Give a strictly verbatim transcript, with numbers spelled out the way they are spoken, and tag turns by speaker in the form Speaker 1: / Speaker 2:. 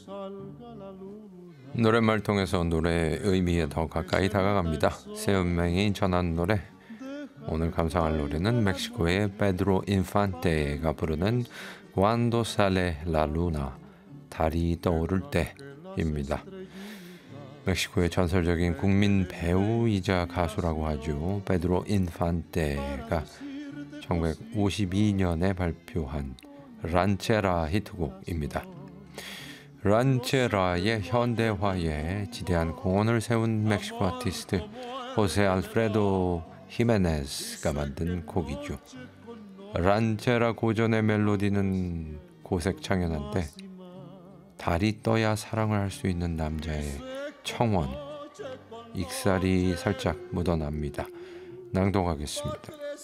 Speaker 1: 노랫말 통해서 노래의 의미에 더 가까이 다가갑니다. 새 운명이 전한 노래. 오늘 감상할 노래는 멕시코의 페드로 인판테가 부르는 Cuando sale la luna, 달이 떠오를 때입니다. 멕시코의 전설적인 국민 배우이자 가수라고 하죠. 페드로 인판테가 천구백오십이 년에 발표한 란체라 히트곡입니다. 란체라의 현대화에 지대한 공헌을 세운 멕시코 아티스트 호세 알프레도 히메네스가 만든 곡이죠. 란체라 고전의 멜로디는 고색창연한데 달이 떠야 사랑을 할 수 있는 남자의 청원, 익살이 살짝 묻어납니다. 낭독하겠습니다.